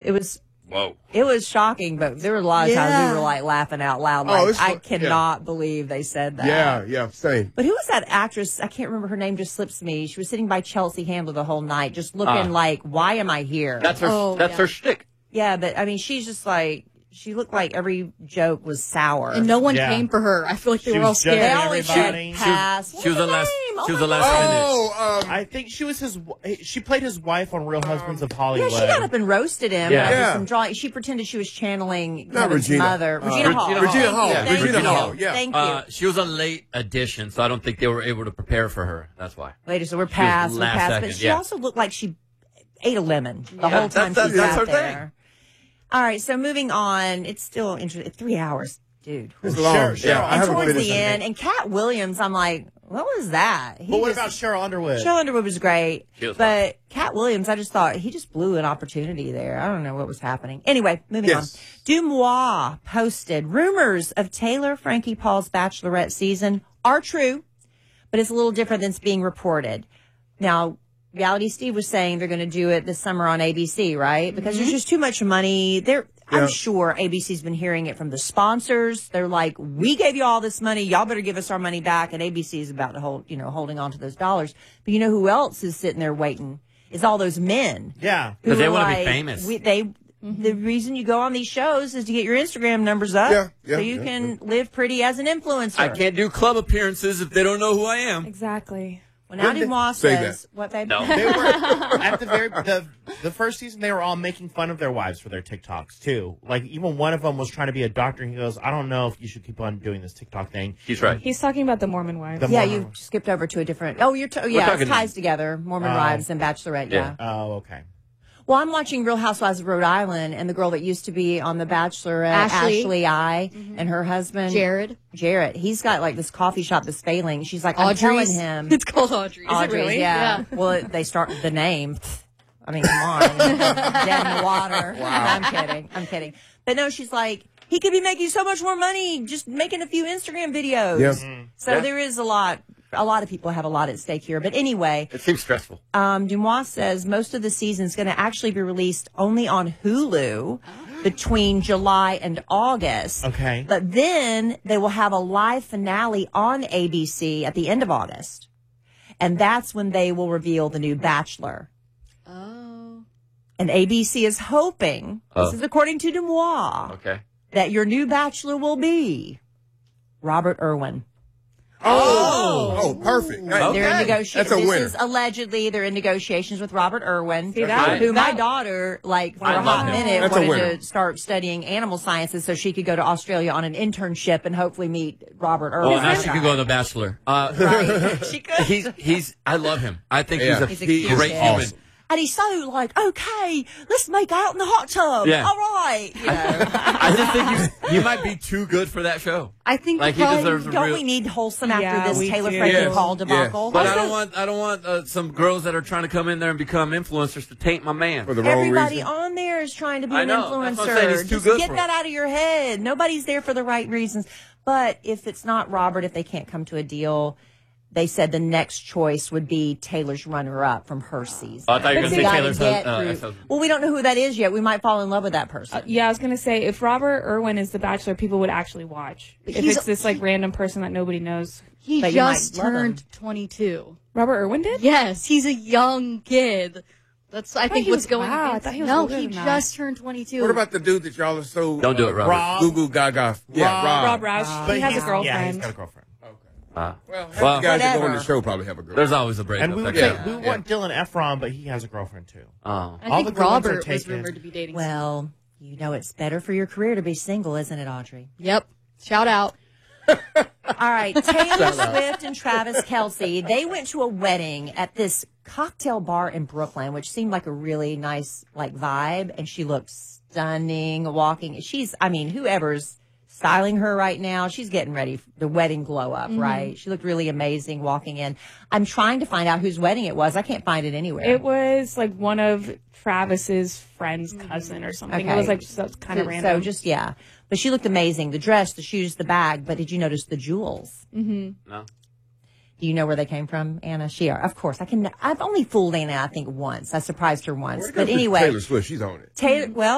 It was. Whoa. It was shocking, but there were a lot of times we were like laughing out loud. Like, I cannot believe they said that. Yeah, same. But who was that actress? I can't remember her name, just slips me. She was sitting by Chelsea Handler the whole night, just looking like, why am I here? That's her shtick. Yeah, but I mean, she's just like, she looked like every joke was sour. And no one came for her. I feel like they were all scared. They always said pass. She was the last minute. I think she played his wife on Real Husbands of Hollywood. Yeah, she got up and roasted him. Yeah. Some drawing. She pretended she was channeling Kevin's Regina. mother. Regina Hall. Regina Hall. Thank Regina you. Hall. Yeah. Thank you. She was a late addition, so I don't think they were able to prepare for her. That's why. Later, so we're past. We're last past. second, But she also looked like she ate a lemon the whole time that's she sat her there. thing. All right, so moving on. It's still interesting. 3 hours, dude. It's long. Sure. Yeah, I And haven't towards finished the it. end, and Cat Williams, I'm like, what was that? But what about Cheryl Underwood? Cheryl Underwood was great, She was but Cat Williams, I just thought he just blew an opportunity there. I don't know what was happening. Anyway, moving on. Dumois posted rumors of Taylor Frankie Paul's Bachelorette season are true, but it's a little different than it's being reported. Now, Reality Steve was saying they're going to do it this summer on ABC, right? Because there's just too much money. I'm sure ABC's been hearing it from the sponsors. They're like, we gave you all this money. Y'all better give us our money back. And ABC is about to holding on to those dollars. But you know who else is sitting there waiting? Is all those men. Yeah. Who Because they are want to like, be famous. The reason you go on these shows is to get your Instagram numbers up so you can live pretty as an influencer. I can't do club appearances if they don't know who I am. Exactly. Well, now Dumois says, what, baby? No. They were at the first season. They were all making fun of their wives for their TikToks too. Like even one of them was trying to be a doctor. And he goes, "I don't know if you should keep on doing this TikTok thing." He's right. He's talking about the Mormon wives. You skipped over to a different. Oh, it ties together. Mormon wives and Bachelorette. Yeah. Oh, okay. Well, I'm watching Real Housewives of Rhode Island, and the girl that used to be on The Bachelorette, Ashley I, and her husband, Jarrett, he's got like this coffee shop that's failing. She's like, I'm telling him. It's called Audrey. Is it really? Yeah. Well, they start the name. I mean, come on. Dead in the water. Wow. I'm kidding. But no, she's like, he could be making so much more money just making a few Instagram videos. Yes. So there is a lot of people have a lot at stake here. But anyway. It seems stressful. Dumois says most of the season is going to actually be released only on Hulu between July and August. Okay. But then they will have a live finale on ABC at the end of August. And that's when they will reveal the new Bachelor. Oh. And ABC is hoping, this is according to Dumois, that your new Bachelor will be Robert Irwin. Oh, perfect. They're in negotiations. That's a winner. This is allegedly they're in negotiations with Robert Irwin, that? who my daughter, like for a hot minute, That's a wanted winner. to start studying animal sciences so she could go to Australia on an internship and hopefully meet Robert Irwin. Oh, now she can go to The Bachelor. Right. She could. I love him. I think Yeah. he's a He's a cute great kid. human. Awesome. And he's so like, okay, let's make out in the hot tub. Yeah. All right. You know. I just think he might be too good for that show. I think Like he deserves a Don't real. we need wholesome after Yeah, this we Taylor do. Frankie Yes. Paul debacle? But I don't want some girls that are trying to come in there and become influencers to taint my man. For the wrong Everybody reason. on there is trying to be I an know. That's influencer. what I'm saying. He's too Just good get for that it. out of your head. Nobody's there for the right reasons. But if it's not Robert, if they can't come to a deal, they said the next choice would be Taylor's runner-up from her season. Oh, I thought you were going to say Gotta Taylor's get through- ex-husband. Well, we don't know who that is yet. We might fall in love with that person. Yeah, I was going to say, if Robert Irwin is the Bachelor, people would actually watch. If it's this like random person that nobody knows. He But you might just love him. turned 22. Robert Irwin did? Yes, he's a young kid. That's I think he what's was- going wow, on. I thought he was No, older he than that. just turned 22. What about the dude that y'all are so Don't do it, Robert. Rob. Goo Goo Gaga? Yeah, Rob Roush. But he has a Yeah, he's girlfriend. got a girlfriend. Well, half Well, the guys that go on whatever. the show probably have a girl. There's always a breakup. And we would Okay. say we want Dylan Efron, but he has a girlfriend too. Oh. I all think the good ones are Robert was taken. rumored to be dating. Well, you know it's better for your career to be single, isn't it, Audrey? Yep. Shout out. All right, Taylor Swift and Travis Kelce, they went to a wedding at this cocktail bar in Brooklyn, which seemed like a really nice like vibe, and she looked stunning walking. Whoever's styling her right now, she's getting ready for the wedding glow up, right? She looked really amazing walking in. I'm trying to find out whose wedding it was. I can't find it anywhere. It was like one of Travis's friend's cousin or something. Okay. It was like just kind of random. So just, yeah. But she looked amazing. The dress, the shoes, the bag. But did you notice the jewels? No. Do you know where they came from, Anna? Of course. I've only fooled Anna, I think, once. I surprised her once. But anyway. Taylor Swift, she's on it. Taylor, well,